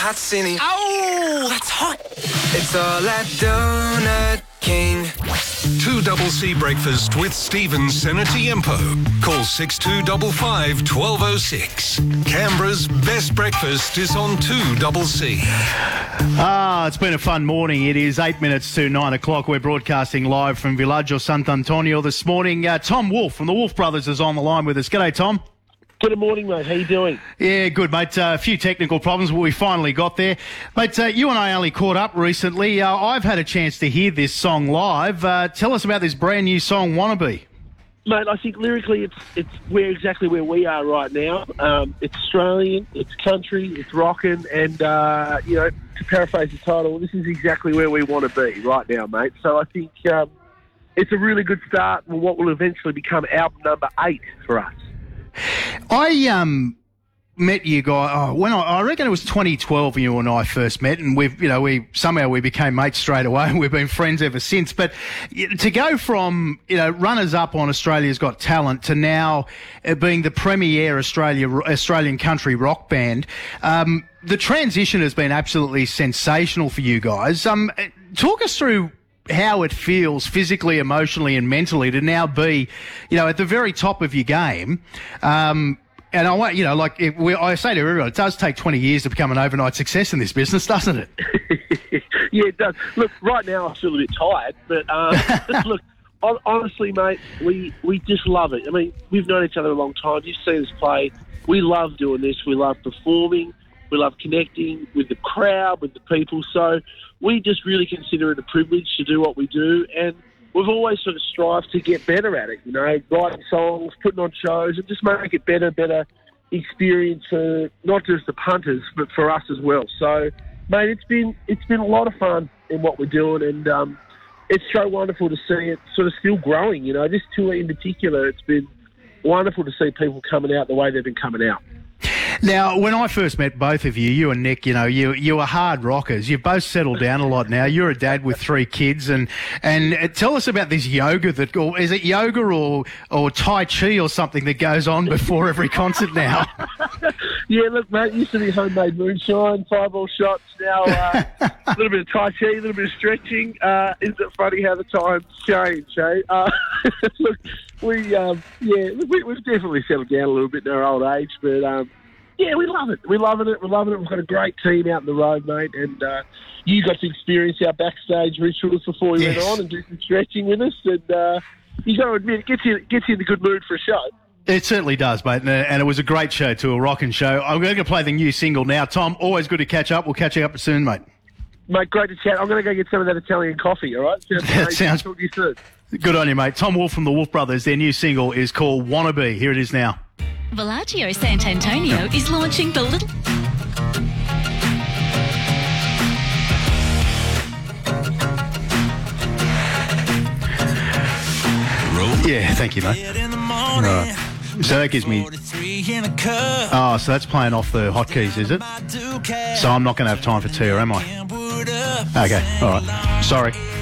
hot city. Oh, that's hot. It's all at Donut King. 2CC Breakfast with Stephen Senatiempo. Call 6255 1206. Canberra's best breakfast is on 2CC. It's been a fun morning. It is 8 minutes to 9 o'clock. We're broadcasting live from Villaggio Sant'Antonio this morning. Tom Wolfe from the Wolfe Brothers is on the line with us. G'day, Tom. Good morning, mate. How you doing? Yeah, good, mate. A few technical problems, but we finally got there. Mate, you and I only caught up recently. I've had a chance to hear this song live. Tell us about this brand new song, Wannabe. Mate, I think lyrically it's exactly where we are right now. It's Australian, it's country, it's rocking, and, to paraphrase the title, this is exactly where we want to be right now, mate. So I think it's a really good start for what will eventually become album number 8 for us. I met you guys when I reckon it was 2012 you and I first met, and we became mates straight away, and we've been friends ever since. But to go from runners up on Australia's Got Talent to now being the premier Australian country rock band, the transition has been absolutely sensational for you guys. Talk us through how it feels physically, emotionally and mentally to now be, at the very top of your game. And I want, I say to everyone, it does take 20 years to become an overnight success in this business, doesn't it? Yeah, it does. Look, right now I feel a bit tired, but look, honestly, mate, we just love it. I mean, we've known each other a long time. You've seen us play. We love doing this. We love performing. We love connecting with the crowd, with the people. So we just really consider it a privilege to do what we do, and we've always sort of strived to get better at it, writing songs, putting on shows, and just make it better experience for not just the punters, but for us as well. So, mate, it's been a lot of fun in what we're doing, and it's so wonderful to see it sort of still growing. This tour in particular, it's been wonderful to see people coming out the way they've been coming out. Now, when I first met both of you, you and Nick, you were hard rockers. You've both settled down a lot now. You're a dad with 3 kids, and tell us about this yoga or is it yoga or Tai Chi or something that goes on before every concert now? Yeah, look, mate, it used to be homemade moonshine, 5-ball shots. Now a little bit of Tai Chi, a little bit of stretching. Isn't it funny how the times change, eh? Look, we've definitely settled down a little bit in our old age, but yeah, we love it. We're loving it. We've got a great team out on the road, mate, and you got to experience our backstage rituals before we went on and do some stretching with us, and you got to admit, it gets you in a good mood for a show. It certainly does, mate, and it was a great show too, a rocking show. I'm going to play the new single now. Tom, always good to catch up. We'll catch you up soon, mate. Mate, great to chat. I'm going to go get some of that Italian coffee, all right? Sounds talk to you soon. Good on you, mate. Tom Wolfe from the Wolfe Brothers. Their new single is called Wannabe. Here it is now. Villaggio Sant'Antonio is launching the little... Yeah, thank you, mate. Right. So that gives me... Oh, so that's playing off the hotkeys, is it? So I'm not going to have time for tea, or am I? Okay, all right. Sorry.